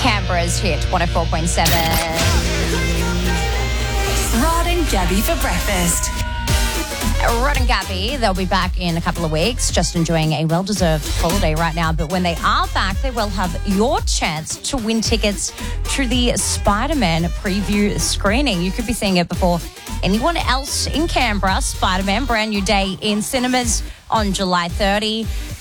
Canberra's hit 104.7. Rod and Gabby for breakfast. Rod and Gabby, they'll be back in a couple of weeks, just enjoying a well-deserved holiday right now. But when they are back, they will have your chance to win tickets to the Spider-Man preview screening. You could be seeing it before anyone else in Canberra. Spider-Man, brand new day in cinemas on July 30.